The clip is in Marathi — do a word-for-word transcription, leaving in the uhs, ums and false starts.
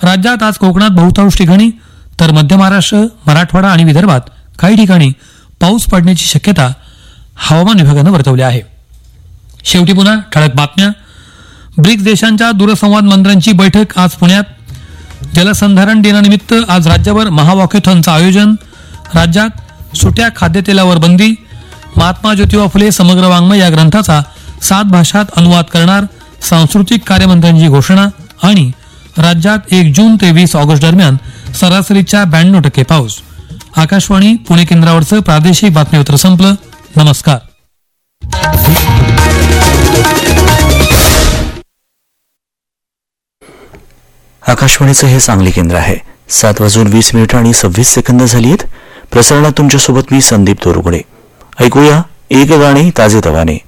राज्यात आज कोकणात बहुतांश ठिकाणी तर मध्य महाराष्ट्र, मराठवाडा आणि विदर्भात काही ठिकाणी पाऊस पडण्याची शक्यता हवामान विभागानं वर्तवली आहे. शेवटी पुन्हा ठळक बातम्या. ब्रिक्स देशांच्या दूरसंवाद मंत्र्यांची बैठक आज पुण्यात. जलसंधारण दिनानिमित्त आज राज्यभर महावॉकेथॉनचं आयोजन. राज्यात सुट्या खाद्यतेलावर बंदी. महात्मा ज्योतिबा फुले समग्र वाङ्मय या ग्रंथाचा सात भाषात अनुवाद करणार. सांस्कृतिक कार्यमंत्र्यांची घोषणा. आणि राज्यात एक जून ते वीस ऑगस्ट दरम्यान सरासरीच्या ब्याण्णव टक्के पाऊस. आकाशवाणी पुणे केंद्रावरचं प्रादेशिक बातमीपत्र संपलं. नमस्कार. आकाशवाणीचं हे सांगली केंद्र आहे. सात वाजून वीस मिनिट आणि सव्वीस सेकंद झाली आहेत. प्रसारणात तुमच्यासोबत मी संदीप तोरुगडे. ऐकूया एक गाणे ताजे तवाने.